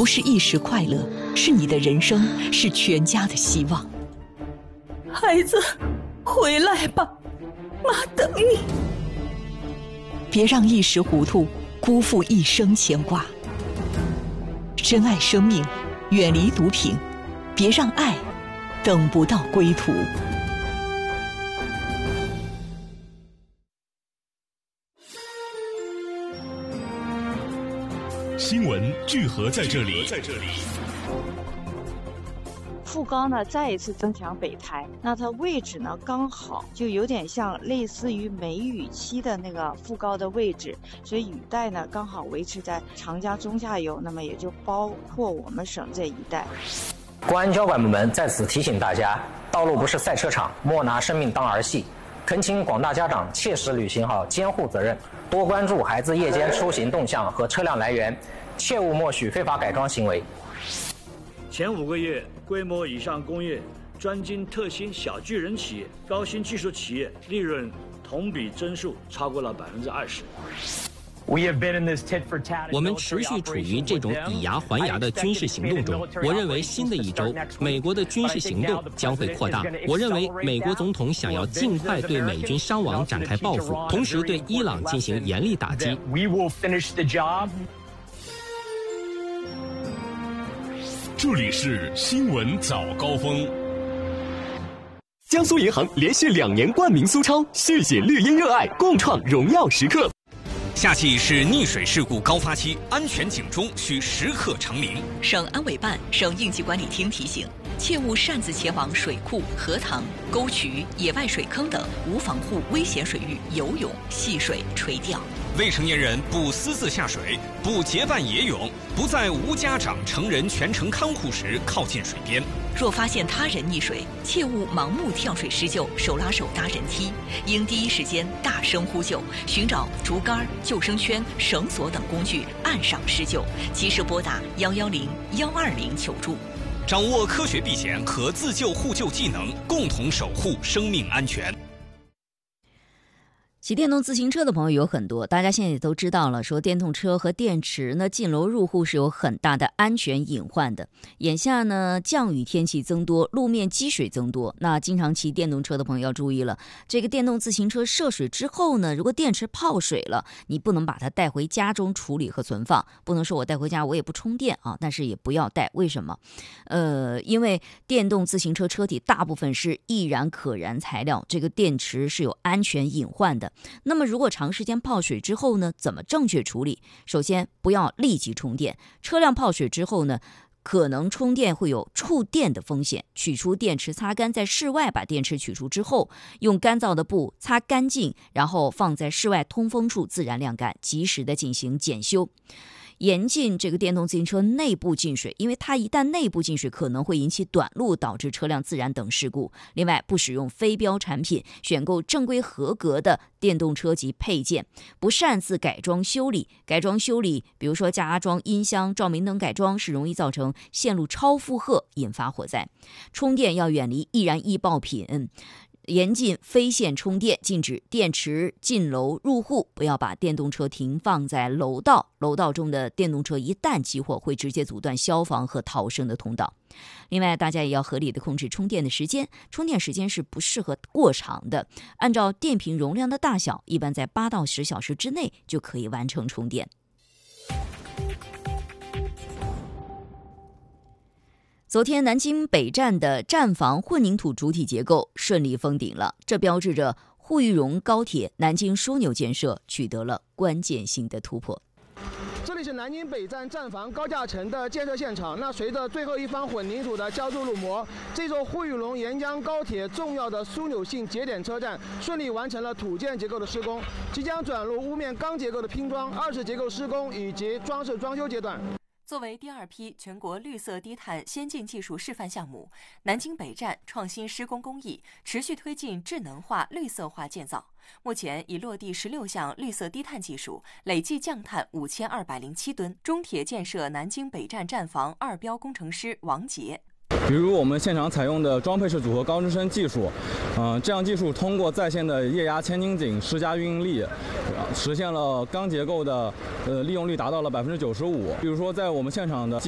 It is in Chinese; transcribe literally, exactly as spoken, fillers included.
不是一时快乐，是你的人生，是全家的希望。 孩子，回来吧，妈等你。 别让一时糊涂辜负一生牵挂。珍爱生命，远离毒品，别让爱等不到归途。 新闻聚合在这里。 副高呢再一次增强北台，那它位置呢刚好就有点像类似于梅雨期的那个副高的位置，所以雨带呢刚好维持在长江中下游，那么也就包括我们省这一带。 公安交管部门在此提醒大家，道路不是赛车场，莫拿生命当儿戏。恳请广大家长切实履行好监护责任，多关注孩子夜间出行动向和车辆来源，切勿默许非法改装行为。 前五个月，规模以上工业、专精特新小巨人企业、高新技术企业利润同比增速超过了百分之二十。 我们持续处于这种以牙还牙的军事行动中。我认为新的一周，美国的军事行动将会扩大。我认为美国总统想要尽快对美军伤亡展开报复，同时对伊朗进行严厉打击。 这里是新闻早高峰。 江苏银行连续两年冠名苏超，续写绿茵热爱，共创荣耀时刻。 夏季是溺水事故高发期，安全警钟需时刻长鸣。 省安委办、省应急管理厅提醒，切勿擅自前往水库、荷塘、沟渠、野外水坑等无防护危险水域游泳、戏水、垂钓。 未成年人不私自下水，不结伴野泳，不在无家长成人全程看护时靠近水边。 若发现他人溺水，切勿盲目跳水施救、手拉手搭人梯，应第一时间大声呼救，寻找竹竿、救生圈、绳索等工具岸上施救，及时拨打幺幺零、幺二零求助。 掌握科学避险和自救互救技能，共同守护生命安全。 骑电动自行车的朋友有很多，大家现在也都知道了，说电动车和电池呢进楼入户是有很大的安全隐患的。眼下呢降雨天气增多，路面积水增多，那经常骑电动车的朋友要注意了，这个电动自行车涉水之后呢，如果电池泡水了，你不能把它带回家中处理和存放，不能说我带回家我也不充电啊，但是也不要带。为什么？呃，因为电动自行车车体大部分是易燃可燃材料，这个电池是有安全隐患的。那么如果长时间泡水之后呢，怎么正确处理？首先不要立即充电，车辆泡水之后呢，可能充电会有触电的风险，取出电池擦干，在室外把电池取出之后，用干燥的布擦干净，然后放在室外通风处自然晾干，及时的进行检修。严禁这个电动自行车内部进水，因为它一旦内部进水可能会引起短路，导致车辆自燃等事故。另外，不使用非标产品，选购正规合格的电动车及配件，不擅自改装修理。改装修理，比如说加装音箱、照明灯改装，是容易造成线路超负荷，引发火灾。充电要远离易燃易爆品。嗯严禁非线充电，禁止电池进楼入户，不要把电动车停放在楼道。楼道中的电动车一旦起火，会直接阻断消防和逃生的通道。另外，大家也要合理的控制充电的时间，充电时间是不适合过长的，按照电瓶容量的大小，一般在八到十小时之内就可以完成充电。昨天，南京北站的站房混凝土主体结构顺利封顶了，这标志着沪渝蓉高铁南京枢纽建设取得了关键性的突破。 这里是南京北站站房高架层的建设现场。那随着最后一方混凝土的浇筑入模，这座沪渝蓉沿江高铁重要的枢纽性节点车站顺利完成了土建结构的施工，即将转入屋面钢结构的拼装、二次结构施工以及装饰装修阶段。 作为第二批全国绿色低碳先进技术示范项目，南京北站创新施工工艺，持续推进智能化、绿色化建造。目前已落地十六项绿色低碳技术，累计降碳五千二百零七吨。中铁建设南京北站站房二标工程师王杰。 比如我们现场采用的装配式组合高支撑技术，嗯、呃，这样技术通过在线的液压千斤顶施加运应力，实现了钢结构的呃利用率达到了百分之九十五。比如说在我们现场的